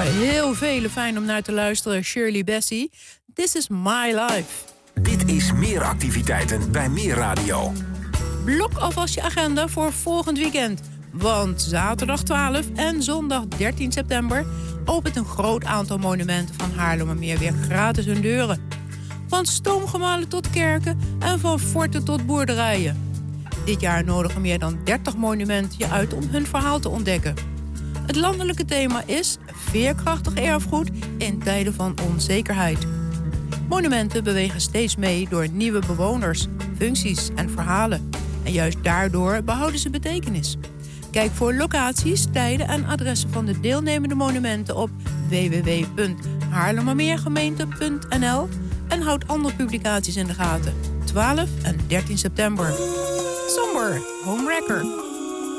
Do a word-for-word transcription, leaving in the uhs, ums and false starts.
heel vele fijn om naar te luisteren. Shirley Bassey, This is My Life. Dit is Meer activiteiten bij Meer Radio. Blok alvast je agenda voor volgend weekend. Want zaterdag twaalf en zondag dertien september... opent een groot aantal monumenten van Haarlemmermeer weer gratis hun deuren. Van stoomgemalen tot kerken en van forten tot boerderijen. Dit jaar nodigen meer dan dertig monumenten je uit om hun verhaal te ontdekken. Het landelijke thema is veerkrachtig erfgoed in tijden van onzekerheid. Monumenten bewegen steeds mee door nieuwe bewoners, functies en verhalen. En juist daardoor behouden ze betekenis. Kijk voor locaties, tijden en adressen van de deelnemende monumenten op w w w punt haarlemmermeergemeente punt n l en houd andere publicaties in de gaten. twaalf en dertien september. Somber, Home Wrecker.